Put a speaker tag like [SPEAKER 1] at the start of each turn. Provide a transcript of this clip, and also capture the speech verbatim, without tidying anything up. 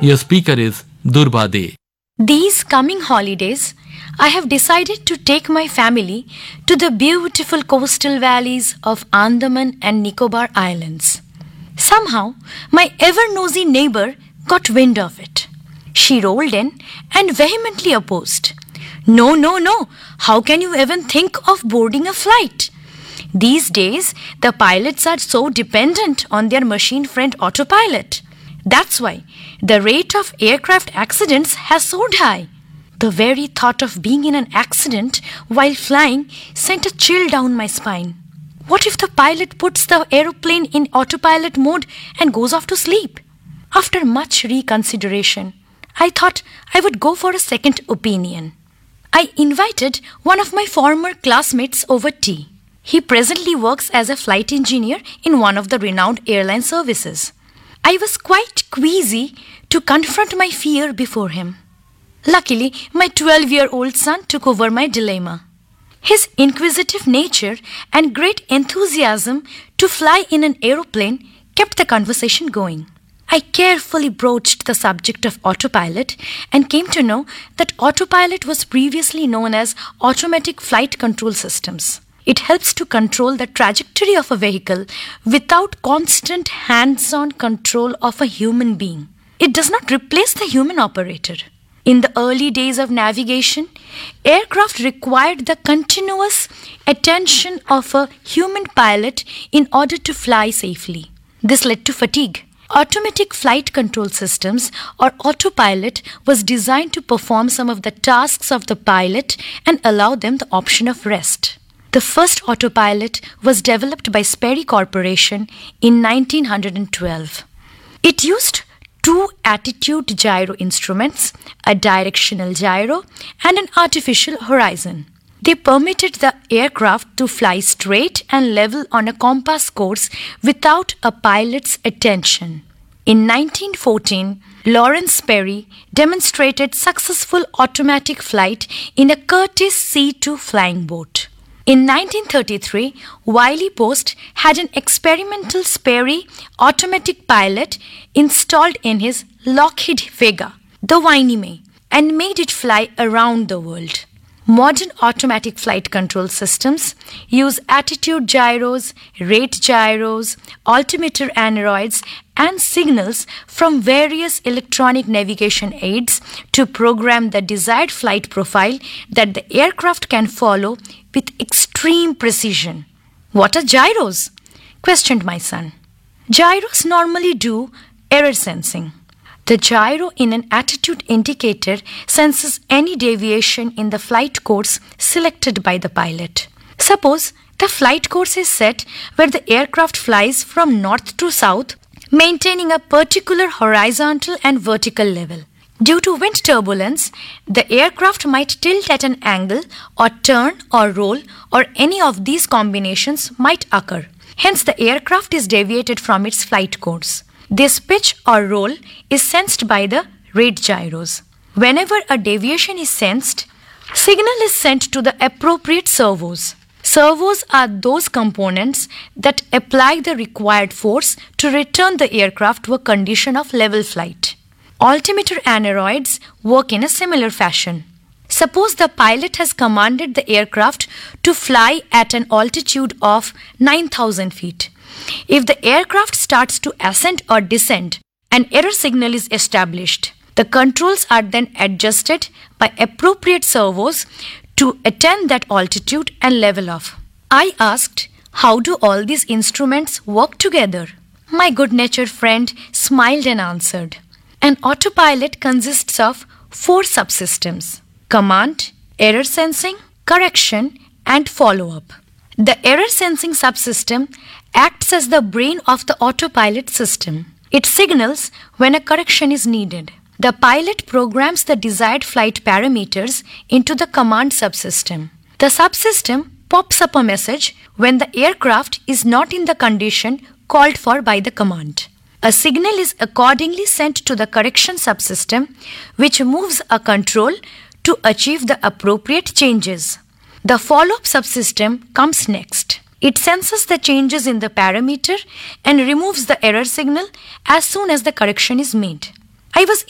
[SPEAKER 1] Your speaker is Durba De.
[SPEAKER 2] These coming holidays, I have decided to take my family to the beautiful coastal valleys of Andaman and Nicobar Islands. Somehow, my ever-nosy neighbor got wind of it. She rolled in and vehemently opposed. No, no, no. How can you even think of boarding a flight? These days, the pilots are so dependent on their machine-friend autopilot. That's why the rate of aircraft accidents has soared high. The very thought of being in an accident while flying sent a chill down my spine. What if the pilot puts the aeroplane in autopilot mode and goes off to sleep? After much reconsideration, I thought I would go for a second opinion. I invited one of my former classmates over tea. He presently works as a flight engineer in one of the renowned airline services. I was quite queasy to confront my fear before him. Luckily, my twelve-year-old son took over my dilemma. His inquisitive nature and great enthusiasm to fly in an aeroplane kept the conversation going. I carefully broached the subject of autopilot and came to know that autopilot was previously known as automatic flight control systems. It helps to control the trajectory of a vehicle without constant hands-on control of a human being. It does not replace the human operator. In the early days of navigation, aircraft required the continuous attention of a human pilot in order to fly safely. This led to fatigue. Automatic flight control systems, or autopilot, was designed to perform some of the tasks of the pilot and allow them the option of rest. The first autopilot was developed by Sperry Corporation in nineteen twelve. It used two attitude gyro instruments, a directional gyro, and an artificial horizon. They permitted the aircraft to fly straight and level on a compass course without a pilot's attention. In nineteen fourteen, Lawrence Sperry demonstrated successful automatic flight in a Curtiss C two flying boat. In nineteen thirty-three, Wiley Post had an experimental Sperry automatic pilot installed in his Lockheed Vega, the Winnie Mae, and made it fly around the world. Modern automatic flight control systems use attitude gyros, rate gyros, altimeter aneroids, and signals from various electronic navigation aids to program the desired flight profile that the aircraft can follow with extreme precision. What are gyros? Questioned my son. Gyros normally do error sensing. The gyro in an attitude indicator senses any deviation in the flight course selected by the pilot. Suppose the flight course is set where the aircraft flies from north to south, maintaining a particular horizontal and vertical level. Due to wind turbulence, the aircraft might tilt at an angle or turn or roll, or any of these combinations might occur. Hence, the aircraft is deviated from its flight course. This pitch or roll is sensed by the rate gyros. Whenever a deviation is sensed, signal is sent to the appropriate servos. Servos are those components that apply the required force to return the aircraft to a condition of level flight. Altimeter aneroids work in a similar fashion. Suppose the pilot has commanded the aircraft to fly at an altitude of nine thousand feet. If the aircraft starts to ascend or descend, an error signal is established. The controls are then adjusted by appropriate servos to attain that altitude and level off. I asked, how do all these instruments work together? My good-natured friend smiled and answered, an autopilot consists of four subsystems: command, error sensing, correction, and follow-up. The error sensing subsystem acts as the brain of the autopilot system. It signals when a correction is needed. The pilot programs the desired flight parameters into the command subsystem. The subsystem pops up a message when the aircraft is not in the condition called for by the command. A signal is accordingly sent to the correction subsystem, which moves a control to achieve the appropriate changes. The follow-up subsystem comes next. It senses the changes in the parameter and removes the error signal as soon as the correction is made. I was